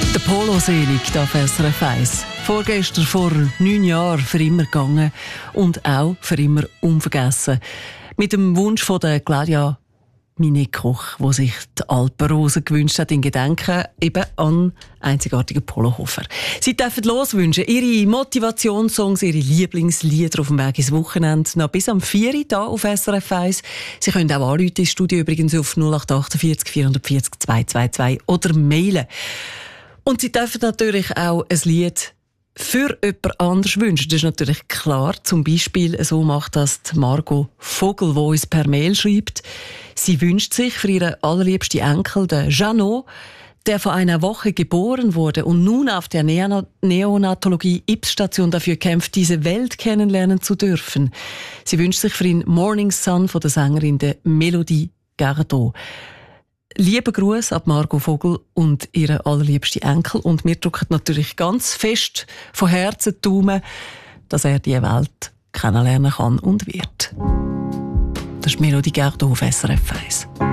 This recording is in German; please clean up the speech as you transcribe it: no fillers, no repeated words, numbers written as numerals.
Der Polo Selig auf SRF 1. Vorgestern vor 9 Jahren für immer gegangen und auch für immer unvergessen. Mit dem Wunsch von der Claudia Minekoch, die sich die Alpenrose gewünscht hat, in Gedenken eben an einzigartigen Polohofer. Sie dürfen loswünschen, ihre Motivationssongs, ihre Lieblingslieder auf dem Weg ins Wochenende, noch bis am 4 Uhr hier auf SRF 1. Sie können auch anrufen ins Studio, übrigens auf 0848 440 222 oder mailen. Und Sie dürfen natürlich auch ein Lied für jemand anders wünschen. Das ist natürlich klar. Zum Beispiel, so macht das die Margot Vogel, die uns per Mail schreibt. Sie wünscht sich für ihren allerliebsten Enkel, den Jeannot, der vor einer Woche geboren wurde und nun auf der Neonatologie-Yps-Station dafür kämpft, diese Welt kennenlernen zu dürfen. Sie wünscht sich für ihn Morning Sun von der Sängerin der Melodie Gardot. Lieber Gruß ab Margot Vogel und ihren allerliebsten Enkel. Und wir drücken natürlich ganz fest von Herzen die Daumen, dass er die Welt kennenlernen kann und wird. Das ist Melodie Gardot auf SRF 1.